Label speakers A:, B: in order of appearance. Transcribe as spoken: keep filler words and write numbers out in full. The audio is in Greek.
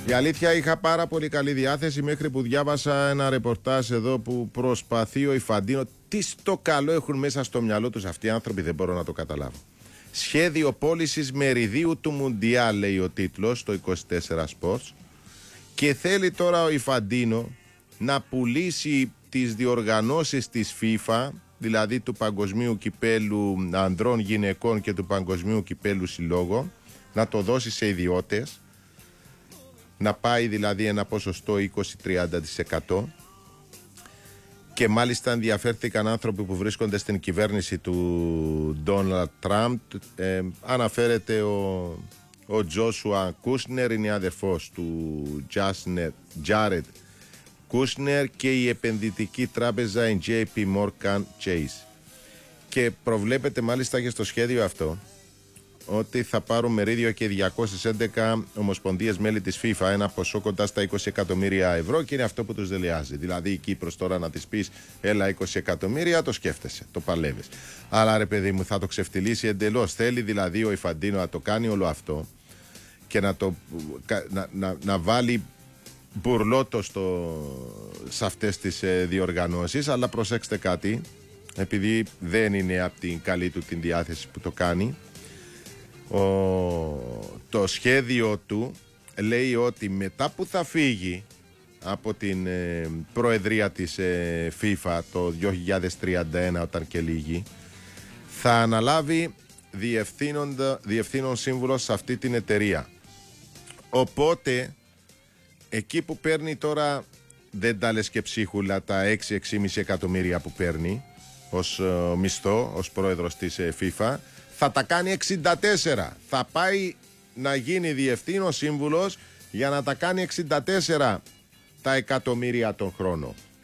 A: Η αλήθεια, είχα πάρα πολύ καλή διάθεση μέχρι που διάβασα ένα ρεπορτάζ εδώ που προσπαθεί ο Ιφαντίνο. Τι στο καλό έχουν μέσα στο μυαλό τους αυτοί οι άνθρωποι, δεν μπορώ να το καταλάβω. Σχέδιο πώλησης μεριδίου του Μουντιάλ, λέει ο τίτλος, στο είκοσι τέσσερα Sports. Και θέλει τώρα ο Ιφαντίνο να πουλήσει τις διοργανώσεις της FIFA, δηλαδή του Παγκοσμίου Κυπέλου Ανδρών Γυναικών και του Παγκοσμίου Κυπέλου Συλλόγων, να το δώσει σε ιδιώτες, να πάει δηλαδή ένα ποσοστό είκοσι με τριάντα τοις εκατό. Και μάλιστα ενδιαφέρθηκαν άνθρωποι που βρίσκονται στην κυβέρνηση του Ντόναλντ Τραμπ. Ε, αναφέρεται ο, ο Τζόσουα Κούσνερ, είναι αδερφός του Τζάρετ Κούσνερ, και η επενδυτική τράπεζα η τζέι πι Morgan Chase. Και προβλέπεται μάλιστα και στο σχέδιο αυτό ότι θα πάρουν μερίδιο και διακόσιες έντεκα ομοσπονδίες μέλη της FIFA, ένα ποσό κοντά στα είκοσι εκατομμύρια ευρώ, και είναι αυτό που τους δελεάζει. Δηλαδή η Κύπρος τώρα να της πεις έλα είκοσι εκατομμύρια, το σκέφτεσαι, το παλεύεις. Αλλά ρε παιδί μου, θα το ξεφτυλίσει εντελώς. Θέλει δηλαδή ο Ιφαντίνο να το κάνει όλο αυτό και να, το, να, να, να βάλει μπουρλότο στο, σε αυτές τις ε, διοργανώσεις. Αλλά προσέξτε κάτι, επειδή δεν είναι από την καλή του την διάθεση που το κάνει. Ο, το σχέδιο του λέει ότι μετά που θα φύγει από την ε, προεδρία της ε, FIFA το δύο χιλιάδες τριάντα ένα, όταν και λύγει, θα αναλάβει διευθύνων σύμβουλος σε αυτή την εταιρεία. Οπότε εκεί που παίρνει τώρα, δεν τα λες και ψίχουλα, τα έξι με έξι και μισό εκατομμύρια που παίρνει ως ε, μισθό, ως πρόεδρος της ε, FIFA, θα τα κάνει εξήντα τέσσερα. Θα πάει να γίνει διευθύνων σύμβουλος για να τα κάνει εξήντα τέσσερα τα εκατομμύρια τον χρόνο.